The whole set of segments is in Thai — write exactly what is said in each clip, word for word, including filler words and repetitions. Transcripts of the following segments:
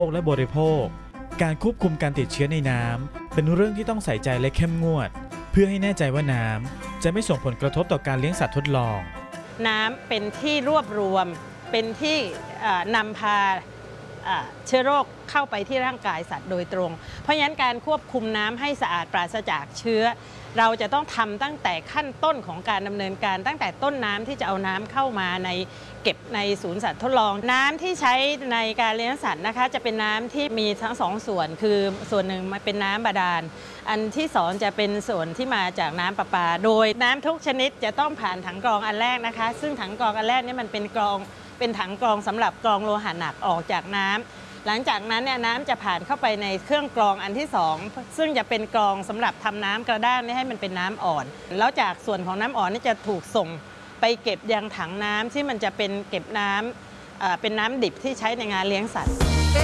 และบริโภคการควบคุมการติดเชื้อในน้ำเป็นเรื่องที่ต้องใส่ใจและเข้มงวดเพื่อให้แน่ใจว่าน้ำจะไม่ส่งผลกระทบต่อการเลี้ยงสัตว์ทดลองน้ำเป็นที่รวบรวมเป็นที่นำพาเชื้อโรคเข้าไปที่ร่างกายสัตว์โดยตรงเพราะฉะนั้นการควบคุมน้ำให้สะอาดปราศจากเชื้อเราจะต้องทำตั้งแต่ขั้นต้นของการดำเนินการตั้งแต่ต้นน้ำที่จะเอาน้ำเข้ามาในเก็บในศูนย์สัตว์ทดลองน้ำที่ใช้ในการเลี้ยงสัตว์นะคะจะเป็นน้ำที่มีทั้งสองส่วนคือส่วนหนึ่งมันเป็นน้ำบาดาลอันที่สองจะเป็นส่วนที่มาจากน้ำประปาโดยน้ำทุกชนิดจะต้องผ่านถังกรองอันแรกนะคะซึ่งถังกรองอันแรกนี่มันเป็นกรองเป็นถังกรองสำหรับกรองโลหะหนักออกจากน้ำหลังจากนั้นเนี่ยน้ำจะผ่านเข้าไปในเครื่องกรองอันที่สองซึ่งจะเป็นกรองสำหรับทำน้ำกระด้างให้มันเป็นน้ำอ่อนแล้วจากส่วนของน้ำอ่อนนี่จะถูกส่งไปเก็บยังถังน้ำที่มันจะเป็นเก็บน้ำเป็นน้ำดิบที่ใช้ในงานเลี้ยงสัตว์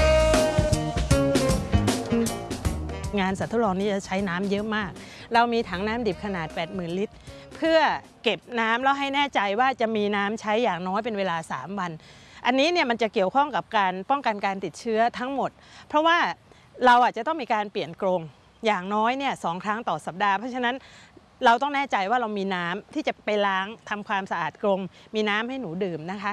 งานสัตว์ทดลองนี้จะใช้น้ำเยอะมากเรามีถังน้ำดิบขนาด แปดหมื่น ลิตรเพื่อเก็บน้ำแล้วให้แน่ใจว่าจะมีน้ำใช้อย่างน้อยเป็นเวลาสามวันอันนี้เนี่ยมันจะเกี่ยวข้องกับการป้องกันการติดเชื้อทั้งหมดเพราะว่าเราอาจจะต้องมีการเปลี่ยนกรงอย่างน้อยเนี่ยสองครั้งต่อสัปดาห์เพราะฉะนั้นเราต้องแน่ใจว่าเรามีน้ำที่จะไปล้างทำความสะอาดกรงมีน้ำให้หนูดื่มนะคะ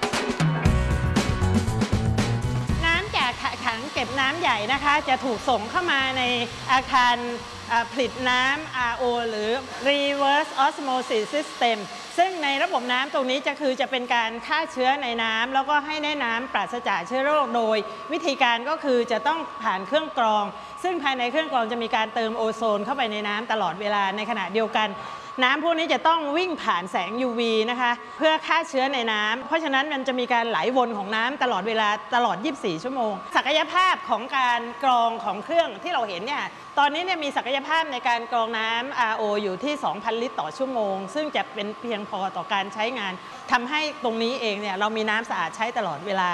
น้ำจากถังเก็บน้ำใหญ่นะคะจะถูกส่งเข้ามาในอาคารผลิตน้ำ อาร์ โอ หรือ Reverse Osmosis System ซึ่งในระบบน้ำตรงนี้จะคือจะเป็นการฆ่าเชื้อในน้ำแล้วก็ให้ได้น้ำปราศจากเชื้อโรคโดยวิธีการก็คือจะต้องผ่านเครื่องกรองซึ่งภายในเครื่องกรองจะมีการเติมโอโซนเข้าไปในน้ำตลอดเวลาในขณะเดียวกันน้ำพวกนี้จะต้องวิ่งผ่านแสง ยู วี นะคะเพื่อฆ่าเชื้อในน้ำเพราะฉะนั้นมันจะมีการไหลวนของน้ำตลอดเวลาตลอดยี่สิบสี่ชั่วโมงศักยภาพของการกรองของเครื่องที่เราเห็นเนี่ยตอนนี้เนี่ยมีศักยภาพในการกรองน้ำ อาร์ โอ อยู่ที่ สองพัน ลิตรต่อชั่วโมงซึ่งจะเป็นเพียงพอต่อการใช้งานทำให้ตรงนี้เองเนี่ยเรามีน้ำสะอาดใช้ตลอดเวลา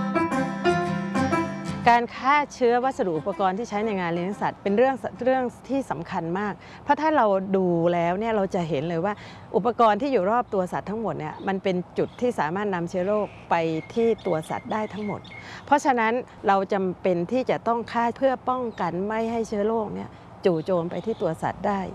การฆ่าเชื้อวัสดุอุปกรณ์ที่ใช้ในงานเลี้ยงสัตว์เป็นเรื่องเรื่องที่สำคัญมากเพราะถ้าเราดูแล้วเนี่ยเราจะเห็นเลยว่าอุปกรณ์ที่อยู่รอบตัวสัตว์ทั้งหมดเนี่ยมันเป็นจุดที่สามารถนำเชื้อโรคไปที่ตัวสัตว์ได้ทั้งหมดเพราะฉะนั้นเราจำเป็นที่จะต้องฆ่าเพื่อป้องกันไม่ให้เชื้อโรคเนี่ยจู่โจมไปที่ตัวสัตว์ได้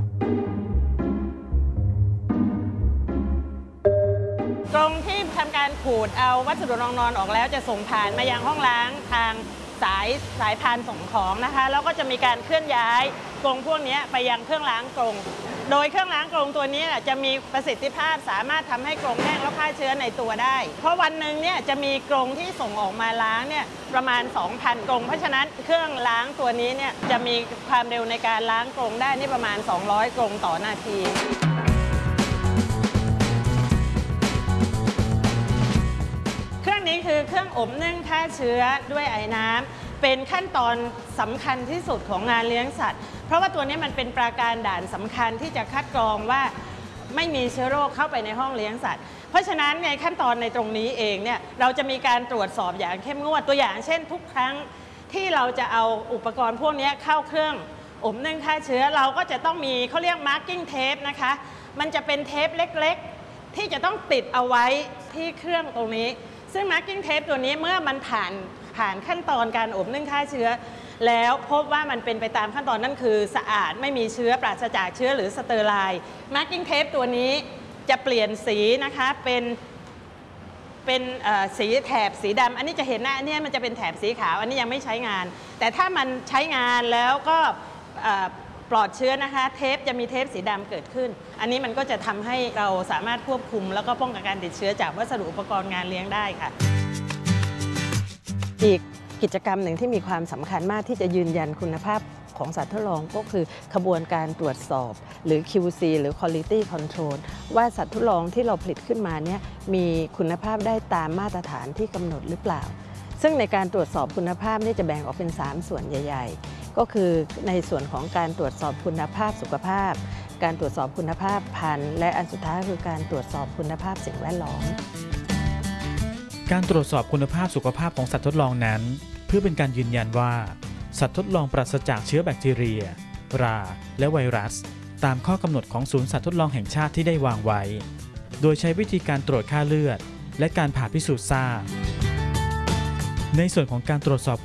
กรงที่ทำการขูดเอาวัสดุรองนอนออกแล้วจะส่งผ่านมายังห้องล้างทางสายสายพานส่งของนะคะแล้วก็จะมีการเคลื่อนย้ายกรงพวกนี้ไปยังเครื่องล้างกรงโดยเครื่องล้างกรงตัวนี้จะมีประสิทธิภาพสามารถทำให้กรงแห้งแล้วฆ่าเชื้อในตัวได้เพราะวันหนึ่งเนี่ยจะมีกรงที่ส่งออกมาล้างเนี่ยประมาณ สองพัน กรงเพราะฉะนั้นเครื่องล้างตัวนี้เนี่ยจะมีความเร็วในการล้างกรงได้นี่ประมาณสองร้อยกรงต่อนาทีนี่คือเครื่องอบนึ่งฆ่าเชื้อด้วยไอ้น้ำเป็นขั้นตอนสำคัญที่สุดของงานเลี้ยงสัตว์เพราะว่าตัวนี้มันเป็นปราการด่านสำคัญที่จะคัดกรองว่าไม่มีเชื้อโรคเข้าไปในห้องเลี้ยงสัตว์เพราะฉะนั้นในขั้นตอนในตรงนี้เองเนี่ยเราจะมีการตรวจสอบอย่างเข้มงวดตัวอย่างเช่นทุกครั้งที่เราจะเอาอุปกรณ์พวกนี้เข้าเครื่องอบนึ่งฆ่าเชื้อเราก็จะต้องมีเขาเรียก marking tape นะคะมันจะเป็นเทปเล็กๆที่จะต้องติดเอาไว้ที่เครื่องตรงนี้ซึ่ง marking tape ตัวนี้เมื่อมันผ่านผ่านขั้นตอนการอบนึ่งฆ่าเชื้อแล้วพบว่ามันเป็นไปตามขั้นตอนนั่นคือสะอาดไม่มีเชื้อปราศจากเชื้อหรือสเตอร์ไลน์ marking tape ตัวนี้จะเปลี่ยนสีนะคะเป็นเป็นสีแถบสีดำอันนี้จะเห็นนะอันนี้มันจะเป็นแถบสีขาวอันนี้ยังไม่ใช้งานแต่ถ้ามันใช้งานแล้วก็ปลอดเชื้อนะคะเทปจะมีเทปสีดำเกิดขึ้นอันนี้มันก็จะทำให้เราสามารถควบคุมแล้วก็ป้องกันการติดเชื้อจากวัสดุอุปกรณ์งานเลี้ยงได้ค่ะอีกกิจกรรมหนึ่งที่มีความสำคัญมากที่จะยืนยันคุณภาพของสัตว์ทดลองก็คือขบวนการตรวจสอบหรือ คิว ซี หรือ Quality Control ว่าสัตว์ทดลองที่เราผลิตขึ้นมาเนี่ยมีคุณภาพได้ตามมาตรฐานที่กำหนดหรือเปล่าซึ่งในการตรวจสอบคุณภาพนี่จะแบ่งออกเป็นสามส่วนใหญ่ๆก็คือในส่วนของการตรวจสอบคุณภาพสุขภาพการตรวจสอบคุณภาพพันธุ์และอันสุดท้ายคือการตรวจสอบคุณภาพสิ่งแวดล้อมการตรวจสอบคุณภาพสุขภาพของสัตว์ทดลองนั้นเพื่อเป็นการยืนยันว่าสัตว์ทดลองปราศจากเชื้อแบคทีเรียราและไวรัสตามข้อกำหนดของศูนย์สัตว์ทดลองแห่งชาติที่ได้วางไว้โดยใช้วิธีการตรวจค่าเลือดและการผ่าพิสูจน์ทราบในส่วนของการตรวจสอบ